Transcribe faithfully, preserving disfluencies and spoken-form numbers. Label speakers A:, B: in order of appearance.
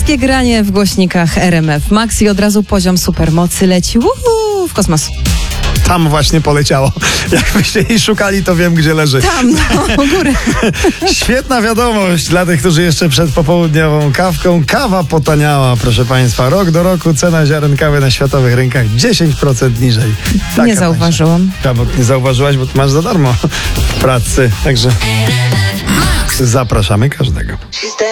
A: Niskie granie w głośnikach R M F Max i od razu poziom supermocy leci uhu, w kosmos.
B: Tam właśnie poleciało. Jakbyście jej szukali, to wiem, gdzie leży.
A: Tam, no, u góry.
B: Świetna wiadomość dla tych, którzy jeszcze przed popołudniową kawką. Kawa potaniała, proszę Państwa. Rok do roku cena ziaren kawy na światowych rynkach dziesięć procent niżej. Taka
A: Nie zauważyłam.
B: Kawa, nie zauważyłaś, bo ty masz za darmo w pracy. Także zapraszamy każdego.